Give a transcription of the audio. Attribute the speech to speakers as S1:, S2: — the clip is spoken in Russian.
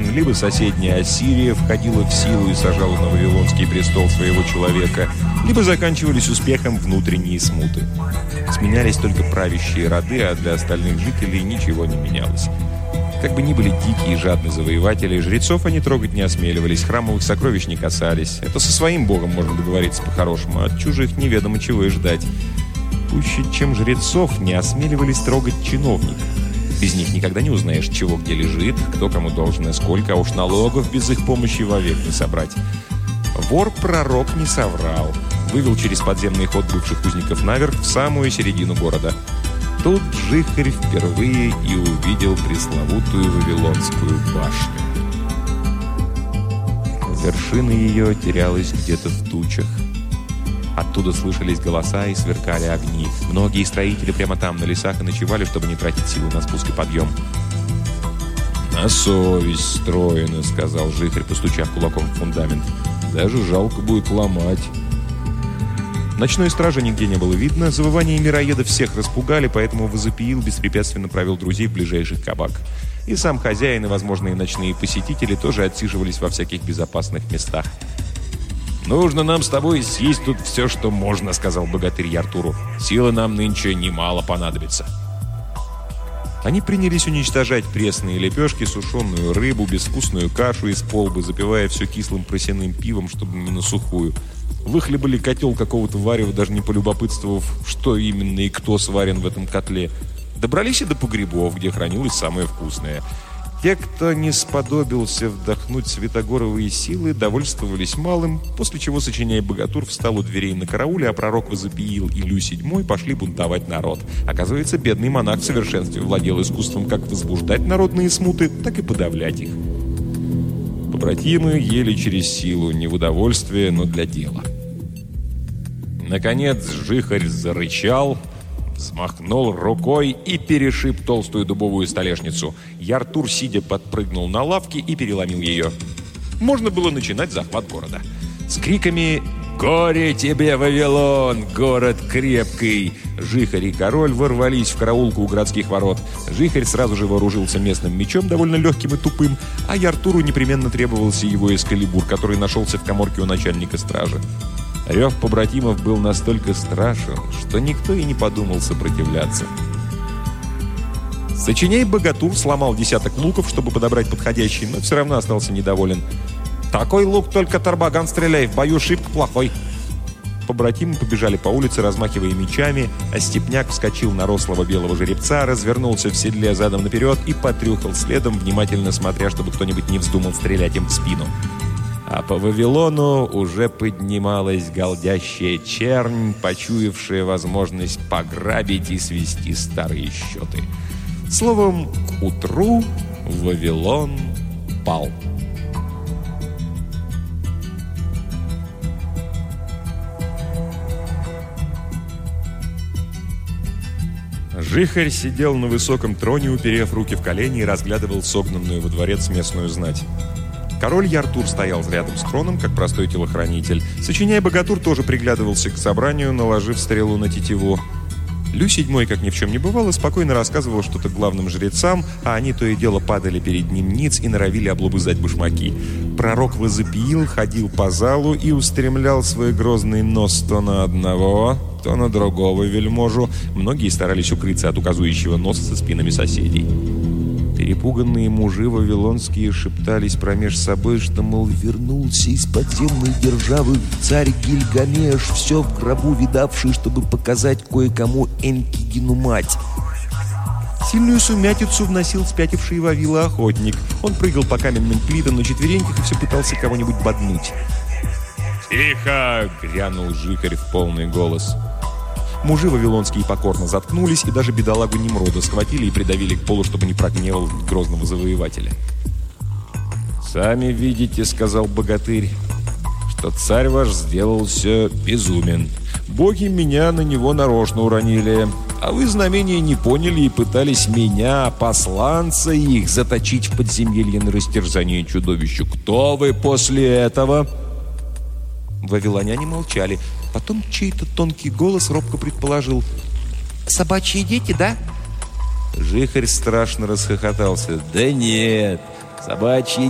S1: Иран, либо соседняя Ассирия входила в силу и сажала на Вавилонский престол своего человека, либо заканчивались успехом внутренние смуты. Сменялись только правящие роды, а для остальных жителей ничего не менялось. Как бы ни были дикие и жадные завоеватели, жрецов они трогать не осмеливались, храмовых сокровищ не касались. Это со своим богом можно договориться по-хорошему, а от чужих неведомо чего и ждать. Пуще, чем жрецов, не осмеливались трогать чиновников. Без них никогда не узнаешь, чего где лежит, кто кому должен и сколько, а уж налогов без их помощи вовек не собрать. Вор-пророк не соврал. Вывел через подземный ход бывших узников наверх в самую середину города. Тут Жихарь впервые и увидел пресловутую Вавилонскую башню. Вершина ее терялась где-то в тучах. Оттуда слышались голоса и сверкали огни. Многие строители прямо там, на лесах, и ночевали, чтобы не тратить силы на спуск и подъем. «На совесть строено», — сказал Жихарь, постучав кулаком в фундамент. «Даже жалко будет ломать». Ночной стражи нигде не было видно, завывания мироедов всех распугали, поэтому Возопиил беспрепятственно провел друзей в ближайший кабак. И сам хозяин и возможные ночные посетители тоже отсиживались во всяких безопасных местах. «Нужно нам с тобой съесть тут все, что можно», — сказал богатырь я Артуру. «Силы нам нынче немало понадобится». Они принялись уничтожать пресные лепешки, сушеную рыбу, безвкусную кашу из полбы, запивая все кислым просяным пивом, чтобы не на сухую. Выхлебали котел какого-то варева, даже не полюбопытствовав, что именно и кто сварен в этом котле. Добрались и до погребов, где хранилось самое вкусное. Те, кто не сподобился вдохнуть святогоровые силы, довольствовались малым, после чего, сочиняя богатур, встал у дверей на карауле, а пророк Возопиил и Лю VII пошли бунтовать народ. Оказывается, бедный монах в совершенстве владел искусством как возбуждать народные смуты, так и подавлять их. Побратимы ели через силу, не в удовольствие, но для дела. Наконец Жихарь зарычал, взмахнул рукой и перешиб толстую дубовую столешницу. Яртур, сидя, подпрыгнул на лавке и переломил ее. Можно было начинать захват города. С криками «Горе тебе, Вавилон, город крепкий!» Жихарь и король ворвались в караулку у городских ворот. Жихарь сразу же вооружился местным мечом, довольно легким и тупым, а Яртуру непременно требовался его эскалибур, который нашелся в каморке у начальника стражи. Рев побратимов был настолько страшен, что никто и не подумал сопротивляться. Сочиняй богатур сломал десяток луков, чтобы подобрать подходящий, но все равно остался недоволен. «Такой лук только Тарбаган стреляй, в бою шибко плохой». Побратимы побежали по улице, размахивая мечами, а Степняк вскочил на рослого белого жеребца, развернулся в седле задом наперед и потрюхал следом, внимательно смотря, чтобы кто-нибудь не вздумал стрелять им в спину. А по Вавилону уже поднималась голдящая чернь, почуявшая возможность пограбить и свести старые счеты. Словом, к утру Вавилон пал. Жихарь сидел на высоком троне, уперев руки в колени, и разглядывал согнанную во дворец местную знать. Король Яртур стоял рядом с троном, как простой телохранитель. Сочиняя богатур, тоже приглядывался к собранию, наложив стрелу на тетиву. Лю VII, как ни в чем не бывало, спокойно рассказывал что-то главным жрецам, а они то и дело падали перед ним ниц и норовили облобызать башмаки. Пророк Возопиил ходил по залу и устремлял свой грозный нос то на одного, то на другого вельможу. Многие старались укрыться от указующего носа за спинами соседей. Перепуганные мужи вавилонские шептались промеж собой, что, мол, вернулся из подземной державы царь Гильгамеш, все в гробу видавший, чтобы показать кое-кому Энкигину мать. Сильную сумятицу вносил спятивший Вавила охотник. Он прыгал по каменным плитам на четвереньках и все пытался кого-нибудь боднуть. «Тихо!» — грянул Жихарь в полный голос. Мужи вавилонские покорно заткнулись, и даже бедолагу Немрода схватили и придавили к полу, чтобы не прогневал грозного завоевателя. «Сами видите, — сказал богатырь, — что царь ваш сделался безумен. Боги меня на него нарочно уронили, а вы знамения не поняли и пытались меня, посланца их, заточить в подземелье на растерзание чудовищу. Кто вы после этого?» Вавилоняне молчали. Потом чей-то тонкий голос робко предположил: «Собачьи дети, да?» Жихарь страшно расхохотался. «Да нет, собачьи